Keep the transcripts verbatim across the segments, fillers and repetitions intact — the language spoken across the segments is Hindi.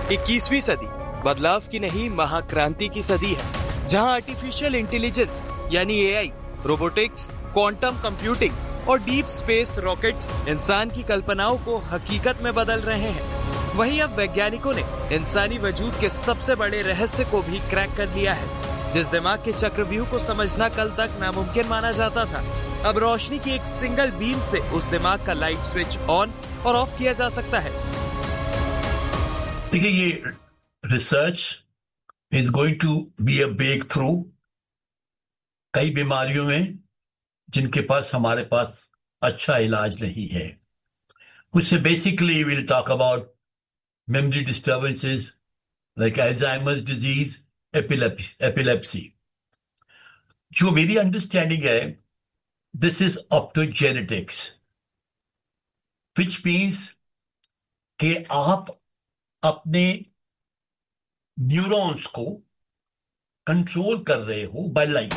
इक्कीसवीं सदी बदलाव की नहीं महाक्रांति की सदी है, जहां आर्टिफिशियल इंटेलिजेंस यानी ए आई, रोबोटिक्स, क्वांटम कंप्यूटिंग और डीप स्पेस रॉकेट्स इंसान की कल्पनाओं को हकीकत में बदल रहे हैं। वहीं अब वैज्ञानिकों ने इंसानी वजूद के सबसे बड़े रहस्य को भी क्रैक कर लिया है। जिस दिमाग के चक्रव्यूह को समझना कल तक नामुमकिन माना जाता था, अब रोशनी की एक सिंगल बीम से उस दिमाग का लाइट स्विच ऑन और ऑफ किया जा सकता है। देखिए, ये research is going to be a break through कई बीमारियों में जिनके पास हमारे पास अच्छा इलाज नहीं है। उससे basically will talk about memory disturbances like Alzheimer's disease, epilepsy. जो मेरी अंडरस्टैंडिंग है, this is optogenetics, which means कि आप अपने न्यूरॉन्स को कंट्रोल कर रहे हो बाय लाइट।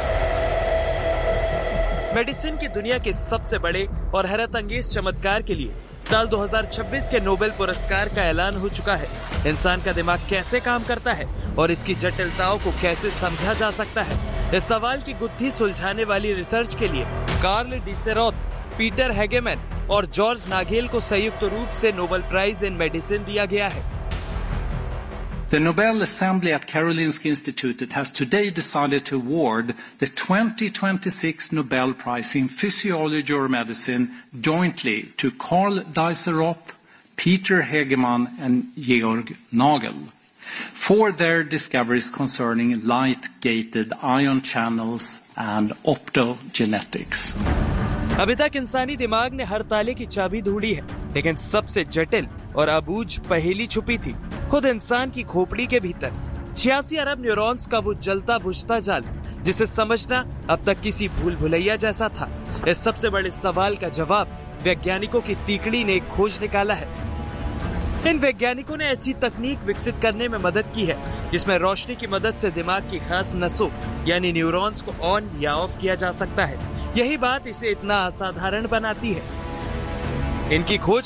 मेडिसिन की दुनिया के सबसे बड़े और हैरत अंगेज चमत्कार के लिए साल दो हज़ार छब्बीस के नोबेल पुरस्कार का ऐलान हो चुका है। इंसान का दिमाग कैसे काम करता है और इसकी जटिलताओं को कैसे समझा जा सकता है, इस सवाल की गुत्थी सुलझाने वाली रिसर्च के लिए कार्ल डिसेरोथ, पीटर हेगेमैन और जॉर्ज नागेल को संयुक्त रूप से नोबेल प्राइज इन मेडिसिन दिया गया है। The Nobel Assembly at Karolinska Institutet has today decided to award the twenty twenty-six Nobel Prize in Physiology or Medicine jointly to Carl Diceroth, Peter Hegemann and Georg Nagel for their discoveries concerning light-gated ion channels and optogenetics. अभी तक इंसानी दिमाग ने हर ताले की चाबी ढूंढी है, लेकिन सबसे जटिल और अबूझ पहेली छुपी थी खुद इंसान की खोपड़ी के भीतर। छियासी अरब न्यूरॉन्स का वो जलता बुझता जाल, जिसे समझना अब तक किसी भूल भुलैया जैसा था। इस सबसे बड़े सवाल का जवाब वैज्ञानिकों की तीकड़ी ने खोज निकाला है। इन वैज्ञानिकों ने ऐसी तकनीक विकसित करने में मदद की है जिसमें रोशनी की मदद से दिमाग की खास नसों यानी न्यूरॉन्स को ऑन या ऑफ किया जा सकता है। यही बात इसे इतना असाधारण बनाती है। इनकी खोज